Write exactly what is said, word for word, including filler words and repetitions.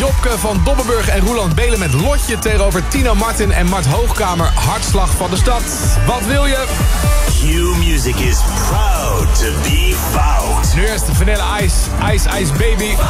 Jopke van Dobbenburg en Roeland Belen met Lotje... tegenover Tino Martin en Mart Hoogkamer. Hartslag van de stad. Wat wil je? Q-Music is proud to be fout. Nu eerst Vanilla Ice, Ice Ice Baby.